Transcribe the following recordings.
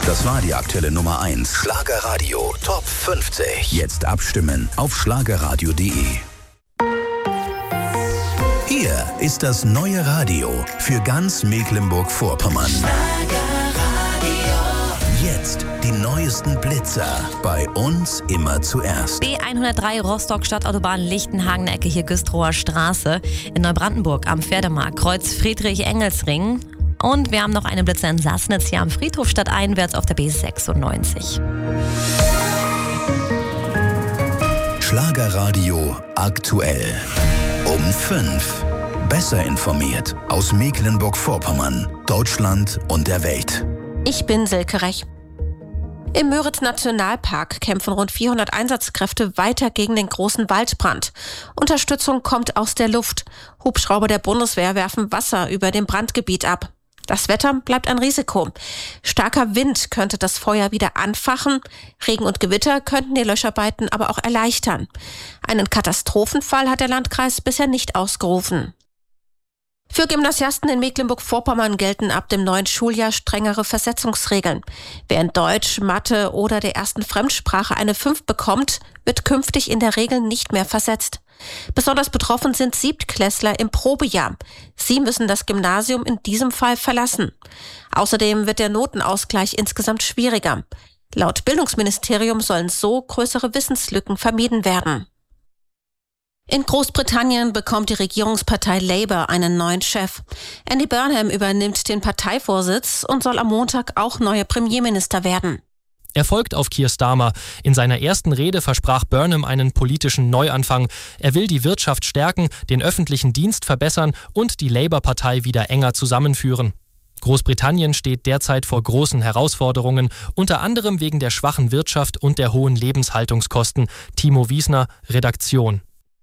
Das war die aktuelle Nummer 1. Schlagerradio Top 50. Jetzt abstimmen auf schlagerradio.de. Hier ist das neue Radio für ganz Mecklenburg-Vorpommern. Jetzt die neuesten Blitzer. Bei uns immer zuerst. B103 Rostock Stadtautobahn Lichtenhagen, Ecke hier Güstrower Straße. In Neubrandenburg am Pferdemarkt, Kreuz Friedrich-Engels-Ring. Und wir haben noch einen Blitzer in Sassnitz hier am Friedhof stadteinwärts auf der B96. Schlagerradio aktuell. Um 5. Besser informiert aus Mecklenburg-Vorpommern, Deutschland und der Welt. Ich bin Silke Rech. Im Müritz-Nationalpark kämpfen rund 400 Einsatzkräfte weiter gegen den großen Waldbrand. Unterstützung kommt aus der Luft. Hubschrauber der Bundeswehr werfen Wasser über dem Brandgebiet ab. Das Wetter bleibt ein Risiko. Starker Wind könnte das Feuer wieder anfachen. Regen und Gewitter könnten die Löscharbeiten aber auch erleichtern. Einen Katastrophenfall hat der Landkreis bisher nicht ausgerufen. Für Gymnasiasten in Mecklenburg-Vorpommern gelten ab dem neuen Schuljahr strengere Versetzungsregeln. Wer in Deutsch, Mathe oder der ersten Fremdsprache eine 5 bekommt, wird künftig in der Regel nicht mehr versetzt. Besonders betroffen sind Siebtklässler im Probejahr. Sie müssen das Gymnasium in diesem Fall verlassen. Außerdem wird der Notenausgleich insgesamt schwieriger. Laut Bildungsministerium sollen so größere Wissenslücken vermieden werden. In Großbritannien bekommt die Regierungspartei Labour einen neuen Chef. Andy Burnham übernimmt den Parteivorsitz und soll am Montag auch neuer Premierminister werden. Er folgt auf Keir Starmer. In seiner ersten Rede versprach Burnham einen politischen Neuanfang. Er will die Wirtschaft stärken, den öffentlichen Dienst verbessern und die Labour-Partei wieder enger zusammenführen. Großbritannien steht derzeit vor großen Herausforderungen, unter anderem wegen der schwachen Wirtschaft und der hohen Lebenshaltungskosten. Timo Wiesner, Redaktion.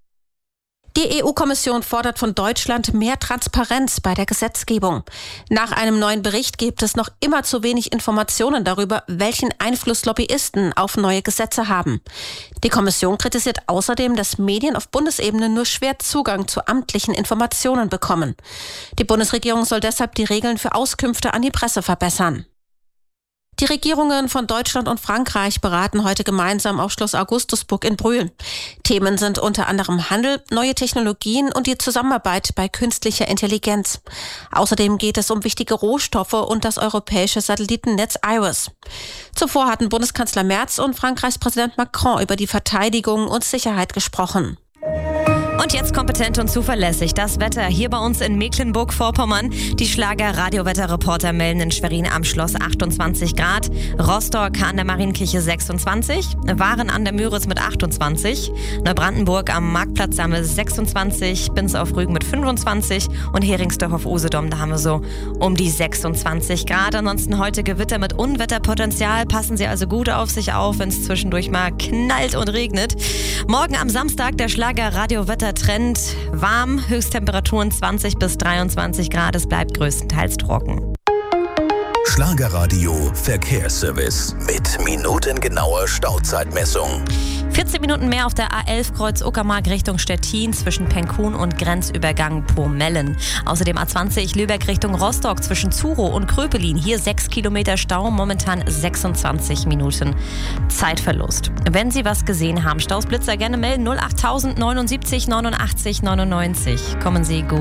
Die EU-Kommission fordert von Deutschland mehr Transparenz bei der Gesetzgebung. Nach einem neuen Bericht gibt es noch immer zu wenig Informationen darüber, welchen Einfluss Lobbyisten auf neue Gesetze haben. Die Kommission kritisiert außerdem, dass Medien auf Bundesebene nur schwer Zugang zu amtlichen Informationen bekommen. Die Bundesregierung soll deshalb die Regeln für Auskünfte an die Presse verbessern. Die Regierungen von Deutschland und Frankreich beraten heute gemeinsam auf Schloss Augustusburg in Brühl. Themen sind unter anderem Handel, neue Technologien und die Zusammenarbeit bei künstlicher Intelligenz. Außerdem geht es um wichtige Rohstoffe und das europäische Satellitennetz IRIS. Zuvor hatten Bundeskanzler Merz und Frankreichs Präsident Macron über die Verteidigung und Sicherheit gesprochen. Und jetzt kompetent und zuverlässig das Wetter hier bei uns in Mecklenburg-Vorpommern. Die Schlager-Radio-Wetterreporter melden in Schwerin am Schloss 28 Grad, Rostock an der Marienkirche 26, Waren an der Müritz mit 28, Neubrandenburg am Marktplatz haben wir 26, Binz auf Rügen mit 25 und Heringsdorf auf Usedom, da haben wir so um die 26 Grad. Ansonsten heute Gewitter mit Unwetterpotenzial. Passen Sie also gut auf sich auf, wenn es zwischendurch mal knallt und regnet. Morgen am Samstag der Schlager-Radio-Wettertrend. Warm, Höchsttemperaturen 20 bis 23 Grad. Es bleibt größtenteils trocken. Schlagerradio Verkehrsservice mit minutengenauer Stauzeitmessung. 14 Minuten mehr auf der A11 Kreuz Uckermark Richtung Stettin zwischen Penkun und Grenzübergang Purmellen. Außerdem A20 Lübeck Richtung Rostock zwischen Zuro und Kröpelin. Hier 6 Kilometer Stau, momentan 26 Minuten Zeitverlust. Wenn Sie was gesehen haben, Staus, Blitzer, gerne melden 08000 79 89 99. Kommen Sie gut